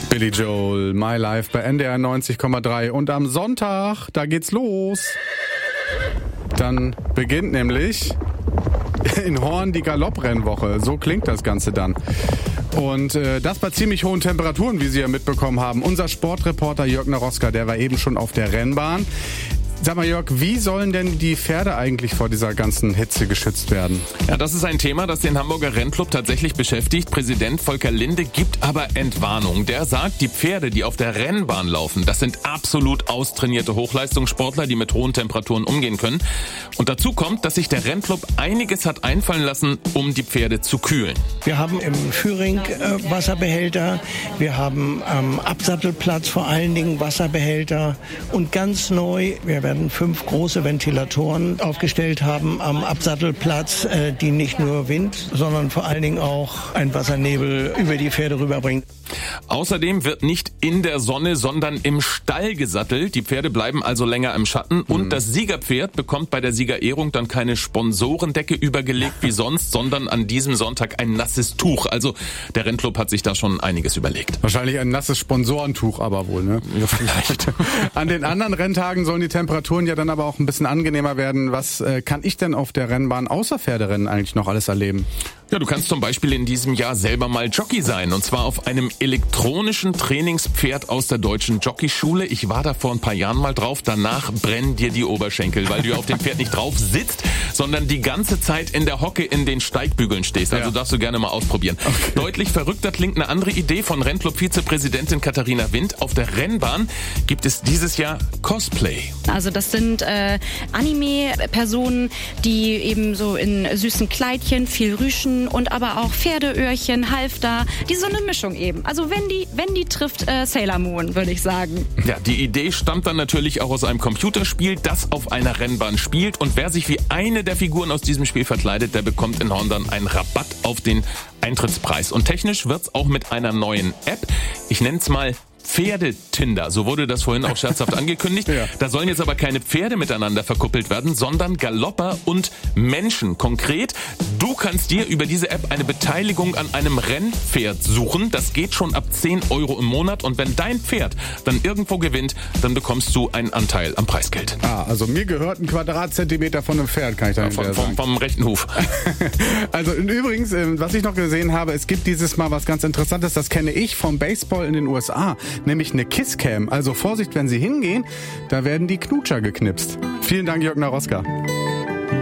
Billy Joel, My Life bei NDR 90,3. Und am Sonntag, da geht's los. Dann beginnt nämlich in Horn die Galopprennwoche. So klingt das Ganze dann. Und das bei ziemlich hohen Temperaturen, wie Sie ja mitbekommen haben. Unser Sportreporter Jörg Naroska, der war eben schon auf der Rennbahn. Sag mal, Jörg, wie sollen denn die Pferde eigentlich vor dieser ganzen Hitze geschützt werden? Ja, das ist ein Thema, das den Hamburger Rennclub tatsächlich beschäftigt. Präsident Volker Linde gibt aber Entwarnung. Der sagt, die Pferde, die auf der Rennbahn laufen, das sind absolut austrainierte Hochleistungssportler, die mit hohen Temperaturen umgehen können. Und dazu kommt, dass sich der Rennclub einiges hat einfallen lassen, um die Pferde zu kühlen. Wir haben im Führing Wasserbehälter, wir haben am Absattelplatz vor allen Dingen Wasserbehälter und ganz neu, wir werden 5 große Ventilatoren aufgestellt haben am Absattelplatz, die nicht nur Wind, sondern vor allen Dingen auch einen Wassernebel über die Pferde rüberbringen. Außerdem wird nicht in der Sonne, sondern im Stall gesattelt. Die Pferde bleiben also länger im Schatten. Und das Siegerpferd bekommt bei der Siegerehrung dann keine Sponsorendecke übergelegt wie sonst, sondern an diesem Sonntag ein nasses Tuch. Also der Rennclub hat sich da schon einiges überlegt. Wahrscheinlich ein nasses Sponsorentuch aber wohl, ne? Ja, vielleicht. An den anderen Renntagen sollen die Temperaturen ja dann aber auch ein bisschen angenehmer werden. Was kann ich denn auf der Rennbahn außer Pferderennen eigentlich noch alles erleben? Ja, du kannst zum Beispiel in diesem Jahr selber mal Jockey sein. Und zwar auf einem elektronischen Trainingspferd aus der Deutschen Jockeyschule. Ich war da vor ein paar Jahren mal drauf. Danach brennen dir die Oberschenkel, weil du auf dem Pferd nicht drauf sitzt, sondern die ganze Zeit in der Hocke in den Steigbügeln stehst. Also darfst du gerne mal ausprobieren. Okay. Deutlich verrückter klingt eine andere Idee von Rennclub-Vizepräsidentin Katharina Wind. Auf der Rennbahn gibt es dieses Jahr Cosplay. Also das sind Anime-Personen, die eben so in süßen Kleidchen, viel Rüschen und aber auch Pferdeöhrchen, Halfter, die so eine Mischung eben. Also wenn die trifft Sailor Moon, würde ich sagen. Ja, die Idee stammt dann natürlich auch aus einem Computerspiel, das auf einer Rennbahn spielt. Und wer sich wie eine der Figuren aus diesem Spiel verkleidet, der bekommt in Horn dann einen Rabatt auf den Eintrittspreis. Und technisch wird's auch mit einer neuen App, ich nenne es mal Pferdetinder, so wurde das vorhin auch scherzhaft angekündigt. Ja. Da sollen jetzt aber keine Pferde miteinander verkuppelt werden, sondern Galopper und Menschen. Konkret, du kannst dir über diese App eine Beteiligung an einem Rennpferd suchen. Das geht schon ab 10 Euro im Monat. Und wenn dein Pferd dann irgendwo gewinnt, dann bekommst du einen Anteil am Preisgeld. Also mir gehört ein Quadratzentimeter von einem Pferd, kann ich da hinterher sagen. Vom rechten Huf. Also übrigens, was ich noch gesehen habe, es gibt dieses Mal was ganz Interessantes, das kenne ich vom Baseball in den USA. Nämlich eine Kisscam. Also Vorsicht, wenn Sie hingehen, da werden die Knutscher geknipst. Vielen Dank, Jörg Naroska.